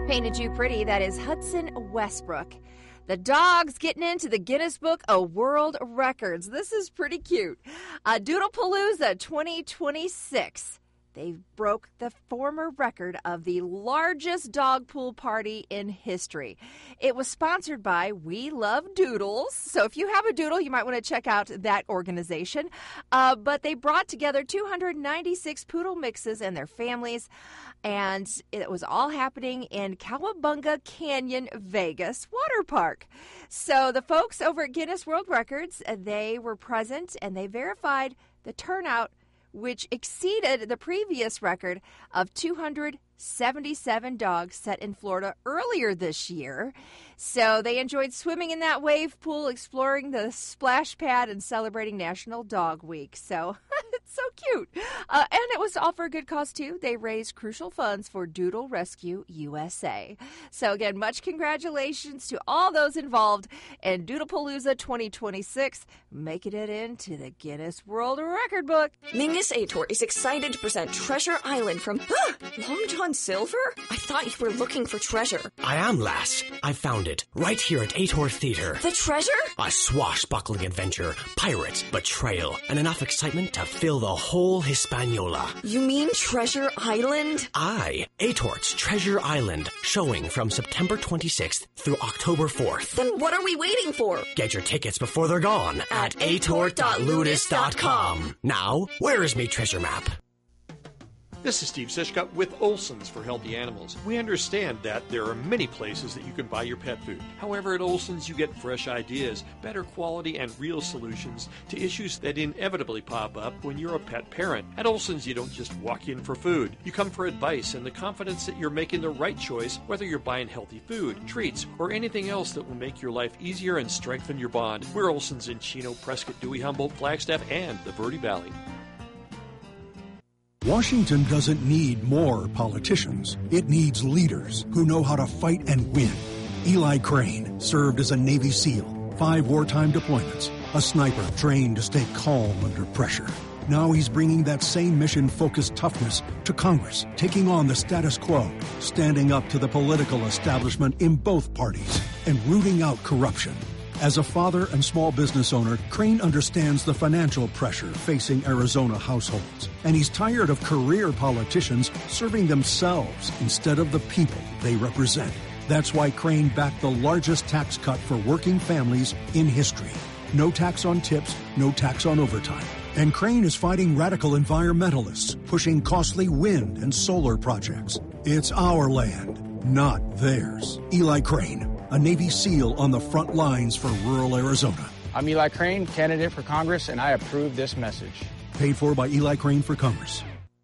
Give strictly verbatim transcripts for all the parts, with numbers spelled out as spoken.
Painted You Pretty, that is Hudson Westbrook. The dog's getting into the Guinness Book of World Records. This is pretty cute. Uh, Doodlepalooza twenty twenty-six. They broke the former record of the largest dog pool party in history. It was sponsored by We Love Doodles. So if you have a doodle, you might want to check out that organization. Uh, but they brought together two hundred ninety-six poodle mixes and their families. And it was all happening in Cowabunga Canyon, Vegas Water Park. So the folks over at Guinness World Records, they were present and they verified the turnout, which exceeded the previous record of two hundred seventy-seven dogs set in Florida earlier this year. So they enjoyed swimming in that wave pool, exploring the splash pad, and celebrating National Dog Week. So it's so cute. Uh, and it was all for a good cause, too. They raised crucial funds for Doodle Rescue U S A. So again, much congratulations to all those involved in Doodlepalooza twenty twenty-six, making it into the Guinness World Record Book. Mingus Ator is excited to present Treasure Island from ah, Long John Silver? I thought you were looking for treasure. I am, lass. I found it, right here at Ator Theater. The treasure? A swashbuckling adventure, pirates, betrayal, and enough excitement to fill the whole Hispaniola. You mean Treasure Island? Aye, Ator's Treasure Island, showing from September twenty-sixth through October fourth. Then what are we waiting for? Get your tickets before they're gone at, at ator dot ludus dot com. Now, where is me treasure map? This is Steve Sischka with Olson's for Healthy Animals. We understand that there are many places that you can buy your pet food. However, at Olson's you get fresh ideas, better quality, and real solutions to issues that inevitably pop up when you're a pet parent. At Olson's you don't just walk in for food. You come for advice and the confidence that you're making the right choice, whether you're buying healthy food, treats, or anything else that will make your life easier and strengthen your bond. We're Olson's in Chino, Prescott, Dewey, Humboldt, Flagstaff, and the Verde Valley. Washington doesn't need more politicians. It needs leaders who know how to fight and win. Eli Crane served as a Navy SEAL, five wartime deployments, a sniper trained to stay calm under pressure. Now he's bringing that same mission-focused toughness to Congress, taking on the status quo, standing up to the political establishment in both parties, and rooting out corruption. As a father and small business owner, Crane understands the financial pressure facing Arizona households, and he's tired of career politicians serving themselves instead of the people they represent. That's why Crane backed the largest tax cut for working families in history. No tax on tips, no tax on overtime. And Crane is fighting radical environmentalists, pushing costly wind and solar projects. It's our land, not theirs. Eli Crane, a Navy SEAL on the front lines for rural Arizona. I'm Eli Crane, candidate for Congress, and I approve this message. Paid for by Eli Crane for Congress.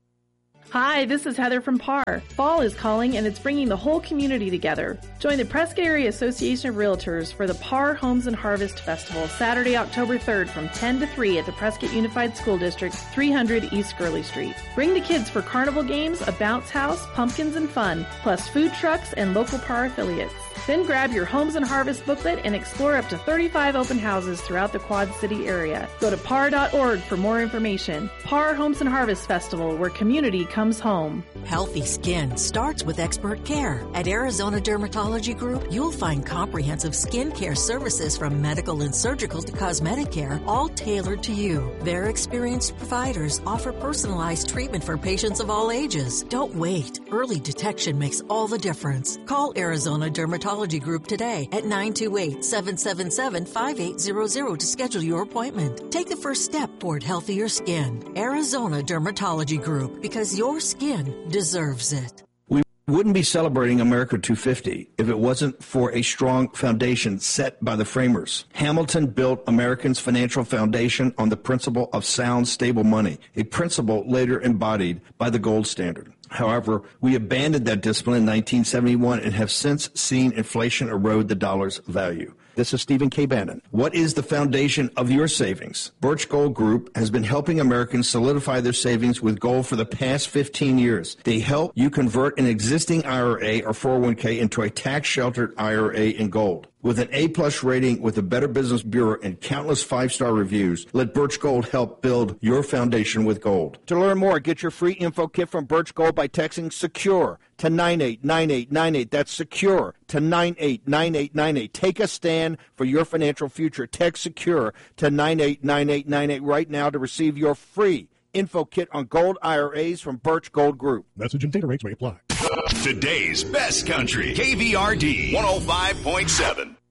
Hi, this is Heather from P A R. Fall is calling and it's bringing the whole community together. Join the Prescott Area Association of Realtors for the P A R Homes and Harvest Festival, Saturday, October third from ten to three at the Prescott Unified School District, three hundred East Gurley Street. Bring the kids for carnival games, a bounce house, pumpkins, and fun, plus food trucks and local P A R affiliates. Then grab your Homes and Harvest booklet and explore up to thirty-five open houses throughout the Quad City area. Go to P A R dot org for more information. P A R Homes and Harvest Festival, where community comes home. Healthy skin starts with expert care. At Arizona Dermatology Group, you'll find comprehensive skin care services from medical and surgical to cosmetic care, all tailored to you. Their experienced providers offer personalized treatment for patients of all ages. Don't wait. Early detection makes all the difference. Call Arizona Dermatology Group today at nine two eight, seven seven seven, five eight zero zero to schedule your appointment. Take the first step toward healthier skin. Arizona Dermatology Group, because your skin deserves it. We wouldn't be celebrating America two fifty if it wasn't for a strong foundation set by the framers. Hamilton built Americans' financial foundation on the principle of sound, stable money, a principle later embodied by the gold standard. However, we abandoned that discipline in nineteen seventy-one and have since seen inflation erode the dollar's value. This is Stephen K. Bannon. What is the foundation of your savings? Birch Gold Group has been helping Americans solidify their savings with gold for the past fifteen years. They help you convert an existing I R A or four oh one k into a tax-sheltered I R A in gold. With an A-plus rating with the Better Business Bureau and countless five-star reviews, let Birch Gold help build your foundation with gold. To learn more, get your free info kit from Birch Gold by texting SECURE. Text to nine eight nine eight nine eight. That's SECURE to nine eight nine eight nine eight. Take a stand for your financial future. Text SECURE to nine eight nine eight nine eight right now to receive your free info kit on gold I R As from Birch Gold Group. Message and data rates may apply. Today's best country, K V R D one oh five point seven.